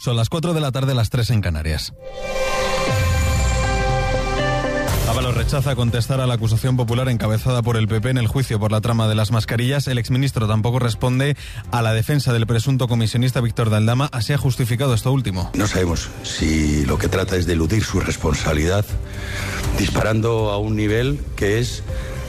Son las 4 de la tarde, las 3 en Canarias. Ábalos rechaza contestar a la acusación popular encabezada por el PP en el juicio por la trama de las mascarillas. El exministro tampoco responde a la defensa del presunto comisionista Víctor de Aldama. Así ha justificado esto último. No sabemos si lo que trata es de eludir su responsabilidad, disparando a un nivel que es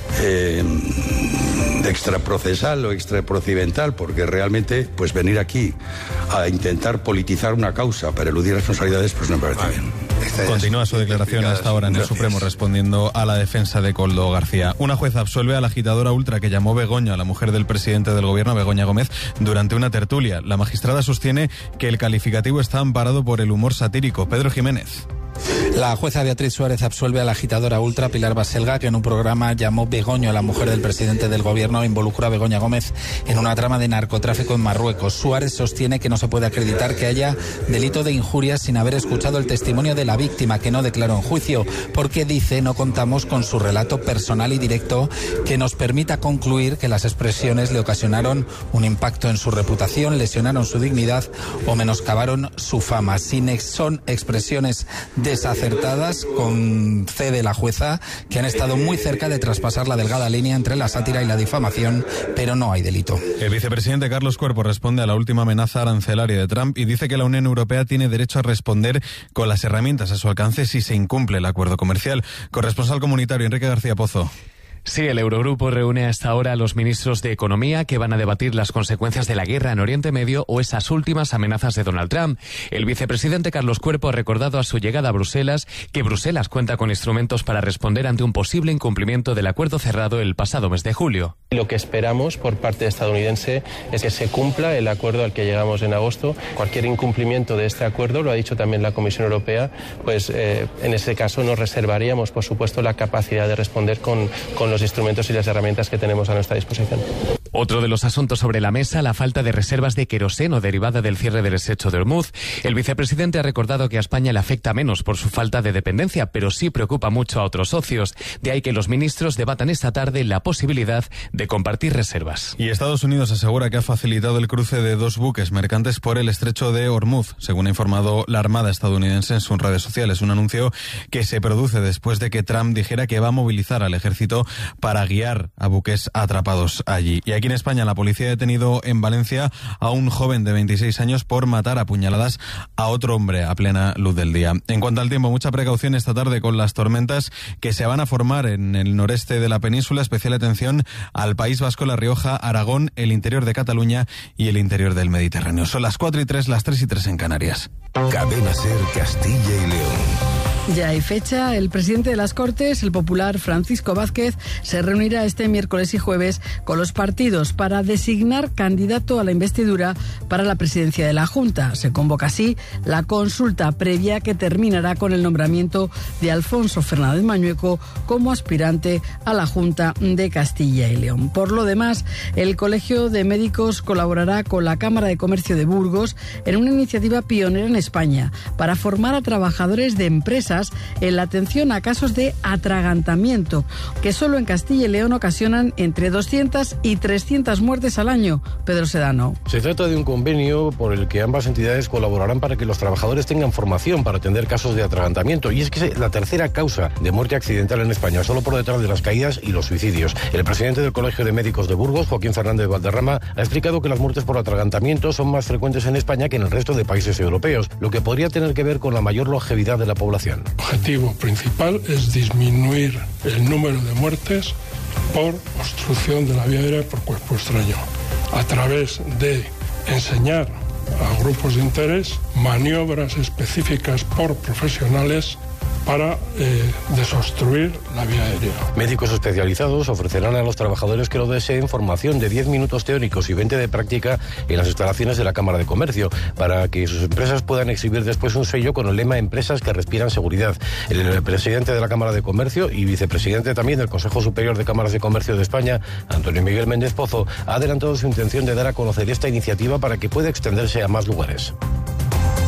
extraprocesal o extraprocedimental, porque realmente pues venir aquí a intentar politizar una causa para eludir responsabilidades pues no me parece bien. Continúa su declaración hasta ahora en el Supremo respondiendo a la defensa de Koldo García. Una jueza absuelve a la agitadora ultra que llamó Begoña, a la mujer del presidente del gobierno, Begoña Gómez, durante una tertulia. La magistrada sostiene que el calificativo está amparado por el humor satírico. Pedro Jiménez. La jueza Beatriz Suárez absuelve a la agitadora ultra Pilar Baselga, que en un programa llamó Begoña a la mujer del presidente del gobierno e involucró a Begoña Gómez en una trama de narcotráfico en Marruecos. Suárez sostiene que no se puede acreditar que haya delito de injuria sin haber escuchado el testimonio de la víctima, que no declaró en juicio, porque dice no contamos con su relato personal y directo que nos permita concluir que las expresiones le ocasionaron un impacto en su reputación, lesionaron su dignidad o menoscabaron su fama. Son expresiones desacertadas, concede la jueza, que han estado muy cerca de traspasar la delgada línea entre la sátira y la difamación, pero no hay delito. El vicepresidente Carlos Cuerpo responde a la última amenaza arancelaria de Trump y dice que la Unión Europea tiene derecho a responder con las herramientas a su alcance si se incumple el acuerdo comercial. Corresponsal comunitario Enrique García Pozo. Sí, el Eurogrupo reúne hasta ahora a los ministros de Economía que van a debatir las consecuencias de la guerra en Oriente Medio o esas últimas amenazas de Donald Trump. El vicepresidente Carlos Cuerpo ha recordado a su llegada a Bruselas que Bruselas cuenta con instrumentos para responder ante un posible incumplimiento del acuerdo cerrado el pasado mes de julio. Lo que esperamos por parte estadounidense es que se cumpla el acuerdo al que llegamos en agosto. Cualquier incumplimiento de este acuerdo, lo ha dicho también la Comisión Europea, pues en ese caso nos reservaríamos, por supuesto, la capacidad de responder con los instrumentos y las herramientas que tenemos a nuestra disposición. Otro de los asuntos sobre la mesa, la falta de reservas de queroseno derivada del cierre del estrecho de Hormuz. El vicepresidente ha recordado que a España le afecta menos por su falta de dependencia, pero sí preocupa mucho a otros socios. De ahí que los ministros debatan esta tarde la posibilidad de compartir reservas. Y Estados Unidos asegura que ha facilitado el cruce de 2 buques mercantes por el estrecho de Hormuz, según ha informado la Armada estadounidense en sus redes sociales. Un anuncio que se produce después de que Trump dijera que va a movilizar al ejército para guiar a buques atrapados allí. Y aquí en España la policía ha detenido en Valencia a un joven de 26 años por matar a puñaladas a otro hombre a plena luz del día. En cuanto al tiempo, mucha precaución esta tarde con las tormentas que se van a formar en el noreste de la península. Especial atención al País Vasco, La Rioja, Aragón, el interior de Cataluña y el interior del Mediterráneo. Son las 4:03, las 3:03 en Canarias. Cadena SER Castilla y León. Ya hay fecha. El presidente de las Cortes, el popular Francisco Vázquez, se reunirá este miércoles y jueves con los partidos para designar candidato a la investidura para la presidencia de la Junta. Se convoca así la consulta previa que terminará con el nombramiento de Alfonso Fernández Mañueco como aspirante a la Junta de Castilla y León. Por lo demás, el Colegio de Médicos colaborará con la Cámara de Comercio de Burgos en una iniciativa pionera en España para formar a trabajadores de empresas en la atención a casos de atragantamiento, que solo en Castilla y León ocasionan entre 200 y 300 muertes al año. Pedro Sedano. Se trata de un convenio por el que ambas entidades colaborarán para que los trabajadores tengan formación para atender casos de atragantamiento. Y es que es la tercera causa de muerte accidental en España, solo por detrás de las caídas y los suicidios. El presidente del Colegio de Médicos de Burgos, Joaquín Fernández Valderrama, ha explicado que las muertes por atragantamiento son más frecuentes en España que en el resto de países europeos, lo que podría tener que ver con la mayor longevidad de la población. El objetivo principal es disminuir el número de muertes por obstrucción de la vía aérea por cuerpo extraño, a través de enseñar a grupos de interés maniobras específicas por profesionales para desobstruir la vía aérea. Médicos especializados ofrecerán a los trabajadores que lo deseen formación de 10 minutos teóricos y 20 de práctica en las instalaciones de la Cámara de Comercio, para que sus empresas puedan exhibir después un sello con el lema Empresas que respiran seguridad. El presidente de la Cámara de Comercio y vicepresidente también del Consejo Superior de Cámaras de Comercio de España, Antonio Miguel Méndez Pozo, ha adelantado su intención de dar a conocer esta iniciativa para que pueda extenderse a más lugares.